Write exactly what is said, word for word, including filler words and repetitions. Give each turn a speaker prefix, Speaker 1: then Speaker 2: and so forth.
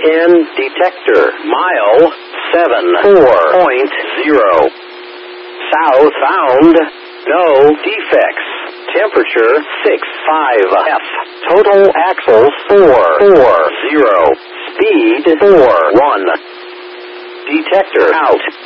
Speaker 1: in detector. Mile seven four point zero. Southbound. No defects. Temperature six five F. Total axles four four zero. Speed four one. Detector out.